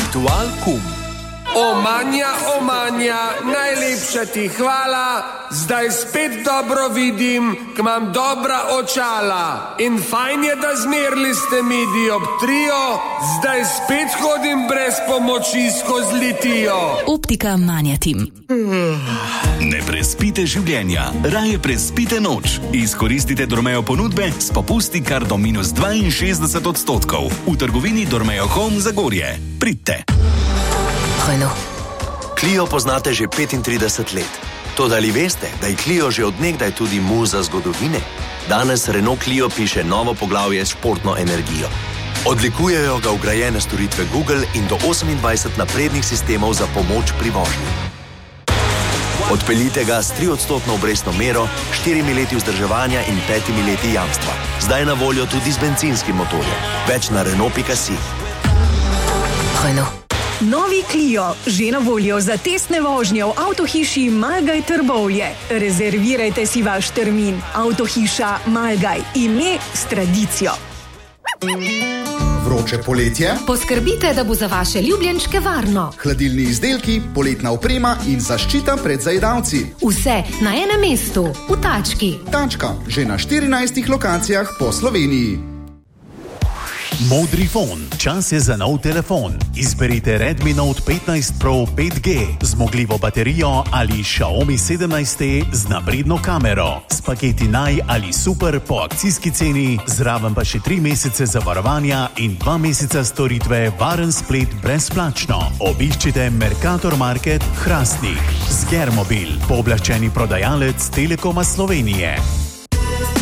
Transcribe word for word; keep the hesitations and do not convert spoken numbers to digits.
Ritual kum. Omanja, omanja, najlepša ti hvala, zdaj spet dobro vidim, k imam dobra očala. In fajn je, da zmerli ste mi dioptrijo, zdaj spet hodim brez pomoči skozi litijo. Optika Manjatim. Ne prespite življenja, raje prespite noč. Izkoristite Dormeo ponudbe s popusti kar do minus dvainšestdeset odstotkov. V trgovini Dormeo Home Zagorje. Pridite. Clio poznate že petintrideset let. Toda ali veste, da je Clio že odnegdaj tudi muza zgodovine? Danes Renault Clio piše novo poglavje s športno energijo. Odlikujejo ga vgrajene storitve Google in do osemindvajset naprednih sistemov za pomoč pri vožnji. Odpeljite ga s triodstotno obrestno mero, štirimi leti vzdrževanja in petimi leti jamstva. Zdaj na voljo tudi z bencinskim motorjem. Več na Renault pika si. Renault. Novi Clio, že na voljo za testne vožnje v avtohiši Malgaj Trbovlje. Rezervirajte si vaš termin. Avtohiša Malgaj, ime s tradicijo. Vroče poletje? Poskrbite, da bo za vaše ljubljenčke varno. Hladilni izdelki, poletna oprema in zaščita pred zajedavci. Vse na enem mestu, v Tački. Tačka, že na štirinajstih lokacijah po Sloveniji. Modri fon, čas je za nov telefon. Izberite Redmi Note petnajst Pro pet G, zmogljivo baterijo ali Xiaomi sedemnajst T z napredno kamero. S paketi Naj ali Super po akcijski ceni, zraven pa še tri mesece zavarovanja in dva meseca storitve varen splet brezplačno. Obiščite Mercator Market Hrastnik. Zgermobil, pooblaščeni prodajalec Telekoma Slovenije.